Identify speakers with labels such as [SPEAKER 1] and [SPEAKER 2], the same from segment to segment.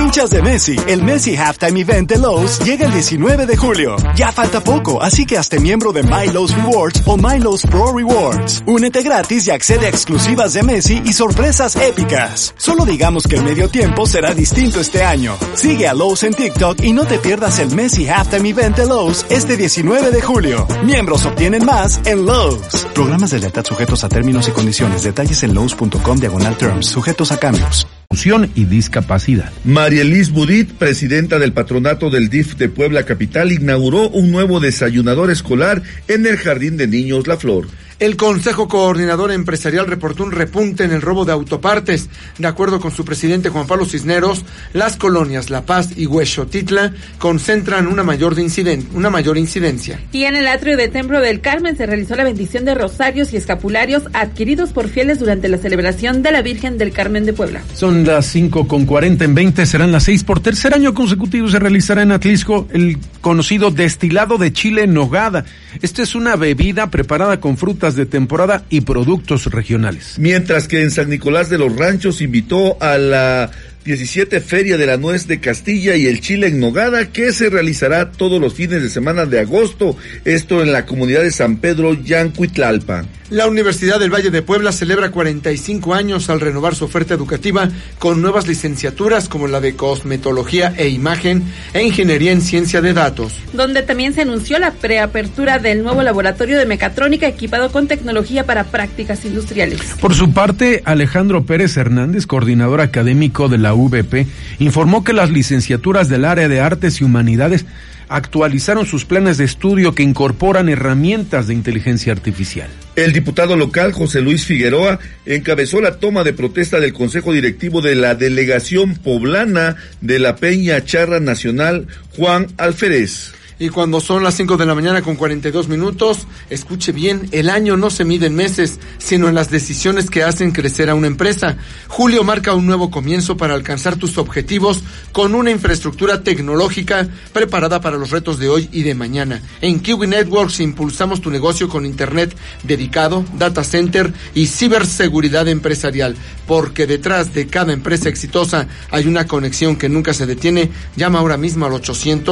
[SPEAKER 1] Hinchas de Messi, el Messi Halftime Event de Lowe's llega el 19 de julio. Ya falta poco, así que hazte miembro de My Lowe's Rewards o My Lowe's Pro Rewards. Únete gratis y accede a exclusivas de Messi y sorpresas épicas. Solo digamos que el medio tiempo será distinto este año. Sigue a Lowe's en TikTok y no te pierdas el Messi Halftime Event de Lowe's este 19 de julio. Miembros obtienen más en Lowe's. Programas de lealtad sujetos a términos y condiciones. Detalles en lowes.com/terms. Sujetos a cambios.
[SPEAKER 2] Y discapacidad.
[SPEAKER 3] María Elis Budit, presidenta del patronato del DIF de Puebla Capital, inauguró un nuevo desayunador escolar en el Jardín de Niños La Flor.
[SPEAKER 4] El Consejo Coordinador Empresarial reportó un repunte en el robo de autopartes. De acuerdo con su presidente Juan Pablo Cisneros, las colonias La Paz y Huexotitla concentran una mayor incidencia.
[SPEAKER 5] Y en el atrio del Templo del Carmen se realizó la bendición de rosarios y escapularios adquiridos por fieles durante la celebración de la Virgen del Carmen de Puebla.
[SPEAKER 2] Son las 5:40 en 20, serán las 6. Por tercer año consecutivo se realizará en Atlisco el conocido destilado de chile en nogada. Esta es una bebida preparada con frutas de temporada y productos regionales.
[SPEAKER 3] Mientras que en San Nicolás de los Ranchos invitó a la 17 Feria de la Nuez de Castilla y el Chile en Nogada, que se realizará todos los fines de semana de agosto, esto en la comunidad de San Pedro Yancuitlalpa.
[SPEAKER 4] La Universidad del Valle de Puebla celebra 45 años al renovar su oferta educativa con nuevas licenciaturas como la de Cosmetología e Imagen e Ingeniería en Ciencia de Datos.
[SPEAKER 5] Donde también se anunció la preapertura del nuevo laboratorio de mecatrónica equipado con tecnología para prácticas industriales.
[SPEAKER 2] Por su parte, Alejandro Pérez Hernández, coordinador académico de la UVP, informó que las licenciaturas del área de Artes y Humanidades actualizaron sus planes de estudio que incorporan herramientas de inteligencia artificial.
[SPEAKER 3] El diputado local José Luis Figueroa encabezó la toma de protesta del Consejo Directivo de la Delegación Poblana de la Peña Charra Nacional Juan Alférez.
[SPEAKER 4] Y cuando son las 5 de la mañana con 42 minutos, escuche bien, el año no se mide en meses, sino en las decisiones que hacen crecer a una empresa. Julio marca un nuevo comienzo para alcanzar tus objetivos con una infraestructura tecnológica preparada para los retos de hoy y de mañana. En Kiwi Networks impulsamos tu negocio con internet dedicado, data center y ciberseguridad empresarial, porque detrás de cada empresa exitosa hay una conexión que nunca se detiene. Llama ahora mismo al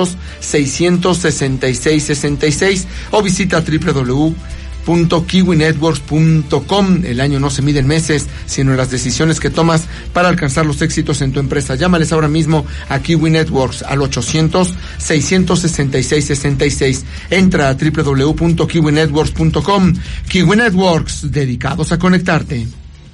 [SPEAKER 4] 800-600-6666 o visita www.kiwinetworks.com. El año no se mide en meses, sino en las decisiones que tomas para alcanzar los éxitos en tu empresa. Llámales ahora mismo a Kiwi Networks al 800-600-6666. Entra a www.kiwinetworks.com. Kiwi Networks, dedicados a conectarte.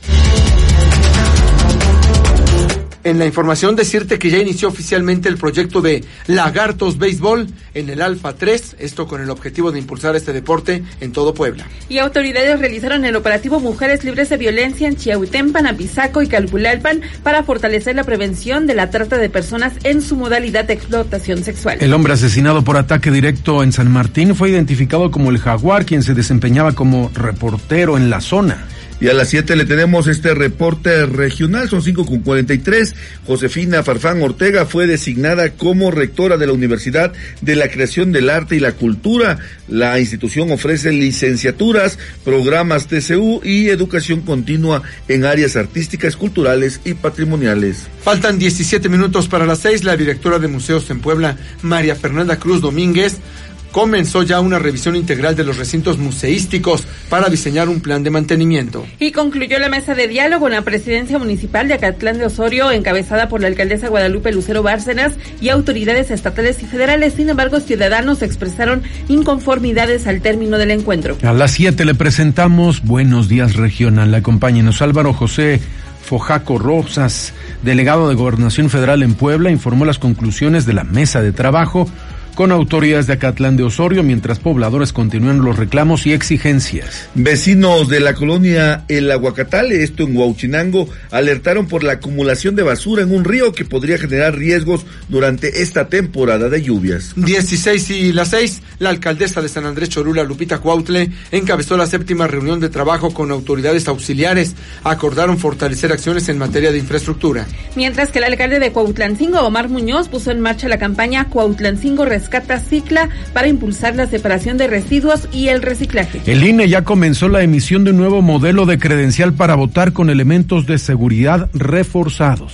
[SPEAKER 4] En la información decirte que ya inició oficialmente el proyecto de Lagartos Béisbol en el Alfa 3, esto con el objetivo de impulsar este deporte en todo Puebla.
[SPEAKER 5] Y autoridades realizaron el operativo Mujeres Libres de Violencia en Chiautempan, Apizaco y Calpulalpan para fortalecer la prevención de la trata de personas en su modalidad de explotación sexual.
[SPEAKER 2] El hombre asesinado por ataque directo en San Martín fue identificado como el Jaguar, quien se desempeñaba como reportero en la zona.
[SPEAKER 3] Y a las 7 le tenemos este reporte regional, son 5:43. Josefina Farfán Ortega fue designada como rectora de la Universidad de la Creación del Arte y la Cultura. La institución ofrece licenciaturas, programas TCU y educación continua en áreas artísticas, culturales y patrimoniales.
[SPEAKER 4] Faltan 17 minutos para las 6. La directora de museos en Puebla, María Fernanda Cruz Domínguez, comenzó ya una revisión integral de los recintos museísticos para diseñar un plan de mantenimiento.
[SPEAKER 5] Y concluyó la mesa de diálogo en la presidencia municipal de Acatlán de Osorio, encabezada por la alcaldesa Guadalupe Lucero Bárcenas y autoridades estatales y federales. Sin embargo, ciudadanos expresaron inconformidades al término del encuentro.
[SPEAKER 2] A las 7 le presentamos Buenos Días Regional. Acompáñenos. Álvaro José Fojaco Rosas, delegado de Gobernación Federal en Puebla, informó las conclusiones de la mesa de trabajo con autoridades de Acatlán de Osorio, mientras pobladores continúan los reclamos y exigencias.
[SPEAKER 3] Vecinos de la colonia El Aguacatale, esto en Huauchinango, alertaron por la acumulación de basura en un río que podría generar riesgos durante esta temporada de lluvias.
[SPEAKER 4] 16 y las 6, la alcaldesa de San Andrés Cholula, Lupita Cuautle, encabezó la 7ª reunión de trabajo con autoridades auxiliares. Acordaron fortalecer acciones en materia de infraestructura.
[SPEAKER 5] Mientras que el alcalde de Cuautlancingo, Omar Muñoz, puso en marcha la campaña Cuautlancingo Rescata Cicla para impulsar la separación de residuos y el reciclaje.
[SPEAKER 2] El INE ya comenzó la emisión de un nuevo modelo de credencial para votar con elementos de seguridad reforzados.